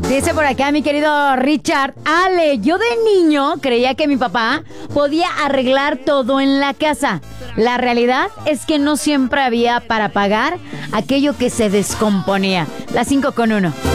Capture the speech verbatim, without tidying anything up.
Dice por acá mi querido Richard: Ale, yo de niño creía que mi papá podía arreglar todo en la casa. La realidad es que no siempre había para pagar aquello que se descomponía. Las cinco con uno.